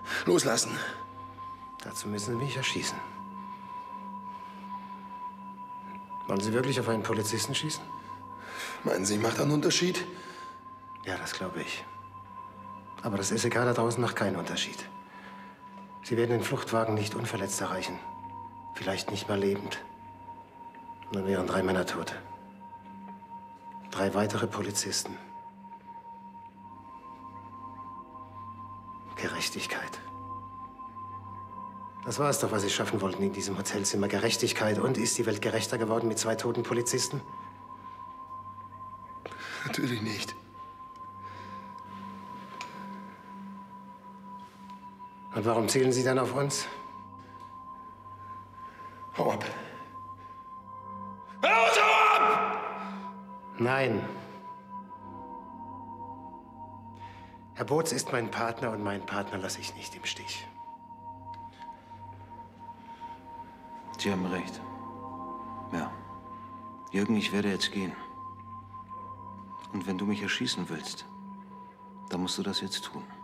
Loslassen. Dazu müssen Sie mich erschießen. Wollen Sie wirklich auf einen Polizisten schießen? Meinen Sie, macht einen Unterschied? Ja, das glaube ich. Aber das SEK da draußen macht keinen Unterschied. Sie werden den Fluchtwagen nicht unverletzt erreichen. Vielleicht nicht mal lebend. Und dann wären 3 Männer tot. 3 weitere Polizisten. Gerechtigkeit. Das war es doch, was Sie schaffen wollten in diesem Hotelzimmer. Gerechtigkeit. Und ist die Welt gerechter geworden mit 2 toten Polizisten? Natürlich nicht. Und warum zielen Sie dann auf uns? Hau ab. Hau ab! Nein. Herr Boots ist mein Partner und meinen Partner lasse ich nicht im Stich. Sie haben recht. Ja. Jürgen, ich werde jetzt gehen. Und wenn du mich erschießen willst, dann musst du das jetzt tun.